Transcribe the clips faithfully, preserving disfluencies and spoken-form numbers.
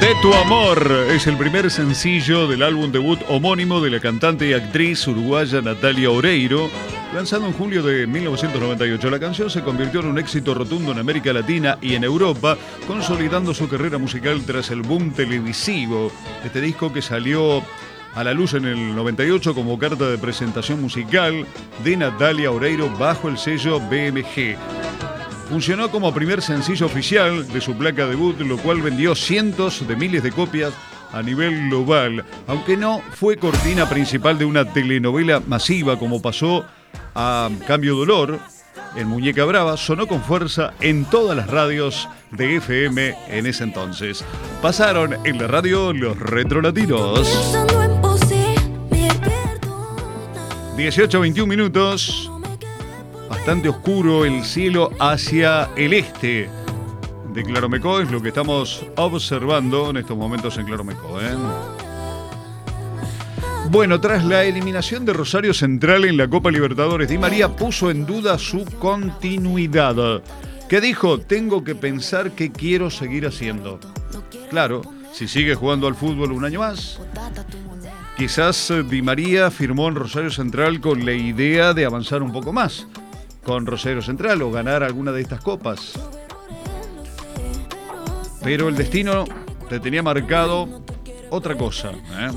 De tu amor es el primer sencillo del álbum debut homónimo de la cantante y actriz uruguaya Natalia Oreiro, lanzado en julio de mil novecientos noventa y ocho. La canción se convirtió en un éxito rotundo en América Latina y en Europa, consolidando su carrera musical tras el boom televisivo. Este disco, que salió a la luz en el noventa y ocho como carta de presentación musical de Natalia Oreiro bajo el sello B M G. Funcionó como primer sencillo oficial de su placa debut, lo cual vendió cientos de miles de copias a nivel global, aunque no fue cortina principal de una telenovela masiva como pasó a Cambio Dolor. En Muñeca Brava sonó con fuerza en todas las radios de F M en ese entonces. Pasaron en la radio los retrolatinos. dieciocho veintiún minutos. Bastante oscuro el cielo hacia el este de Claromecó, es lo que estamos observando en estos momentos en Claromecó, ¿eh? Bueno, tras la eliminación de Rosario Central en la Copa Libertadores, Di María puso en duda su continuidad. ¿Qué dijo? Tengo que pensar qué quiero seguir haciendo. Claro, si sigue jugando al fútbol un año más. Quizás Di María firmó en Rosario Central con la idea de avanzar un poco más con Rosario Central o ganar alguna de estas copas. Pero el destino le tenía marcado otra cosa, ¿eh?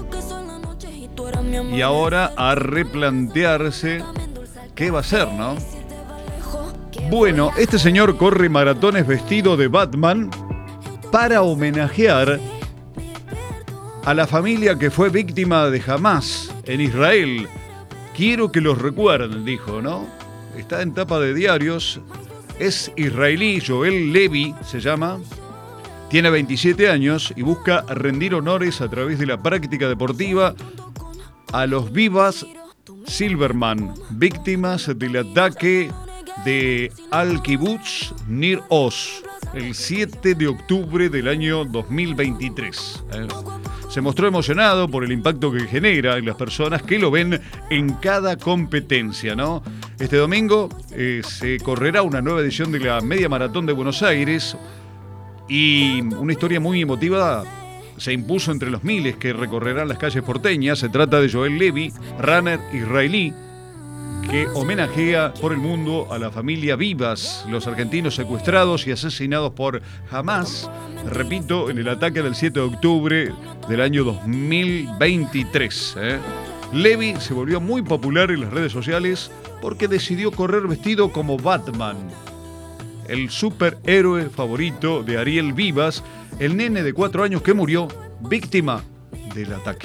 Y ahora a replantearse qué va a hacer, ¿no? Bueno, este señor corre maratones vestido de Batman para homenajear a la familia que fue víctima de Hamás en Israel. Quiero que los recuerden, dijo, ¿no? Está en tapa de diarios. Es israelí, Joel Levy se llama. Tiene veintisiete años y busca rendir honores a través de la práctica deportiva a los Vivas Silverman, víctimas del ataque de Al-Kibbutz Nir Oz el siete de octubre del año dos mil veintitrés. ¿Eh? Se mostró emocionado por el impacto que genera en las personas que lo ven en cada competencia, ¿no? Este domingo eh, se correrá una nueva edición de la Media Maratón de Buenos Aires y una historia muy emotiva se impuso entre los miles que recorrerán las calles porteñas. Se trata de Joel Levy, runner israelí, que homenajea por el mundo a la familia Vivas, los argentinos secuestrados y asesinados por Hamás, repito, en el ataque del siete de octubre del año dos mil veintitrés. ¿eh? Levy se volvió muy popular en las redes sociales porque decidió correr vestido como Batman, el superhéroe favorito de Ariel Vivas, el nene de cuatro años que murió víctima del ataque.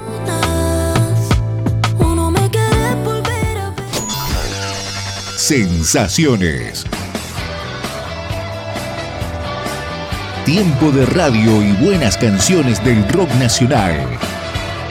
Sensaciones. Tiempo de radio y buenas canciones del rock nacional.